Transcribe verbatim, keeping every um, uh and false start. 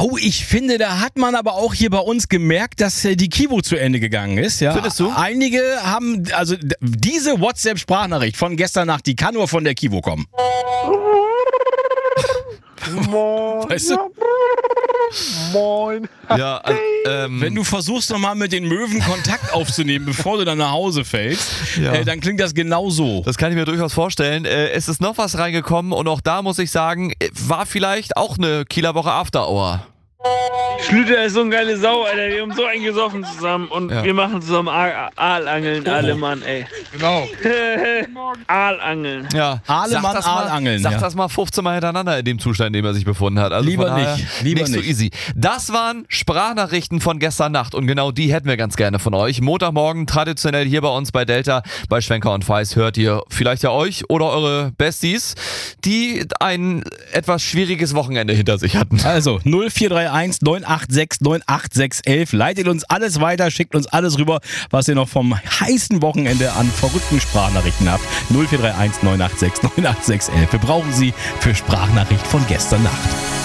Oh, ich finde, da hat man aber auch hier bei uns gemerkt, dass äh, die Kivo zu Ende gegangen ist. Ja. Findest du? Einige haben, also d- diese WhatsApp-Sprachnachricht von gestern Nacht, die kann nur von der Kivo kommen. Moin. Weißt du? Moin. Ja, also, ähm, Wenn du versuchst nochmal mit den Möwen Kontakt aufzunehmen, bevor du dann nach Hause fällst, Ja. äh, dann klingt das genau so. das kann ich mir durchaus vorstellen. Äh, es ist noch was reingekommen und auch da muss ich sagen, äh, war vielleicht auch eine Kieler Woche After Hour. Schlüter ist so eine geile Sau, Alter. Wir haben so einen gesoffen zusammen und Ja. wir machen zusammen Aal- Aalangeln, alle Mann, ey. Genau. Aalangeln. Ja, Ahlemann, sag das mal- Aalangeln, Sag ja. das mal fünfzehn Mal hintereinander in dem Zustand, in dem er sich befunden hat. Also Lieber von daher nicht, lieber nicht so nicht. easy. Das waren Sprachnachrichten von gestern Nacht und genau die hätten wir ganz gerne von euch. Montagmorgen traditionell hier bei uns bei Delta, bei Schwenker und Feiß hört ihr vielleicht ja euch oder eure Besties, die ein etwas schwieriges Wochenende hinter sich hatten. Also null vier drei eins neun acht sechs neun acht sechs elf. Leitet uns alles weiter, schickt uns alles rüber, was ihr noch vom heißen Wochenende an verrückten Sprachnachrichten habt. null vier drei eins neun acht sechs neun acht sechs elf. Wir brauchen sie für Sprachnachricht von gestern Nacht.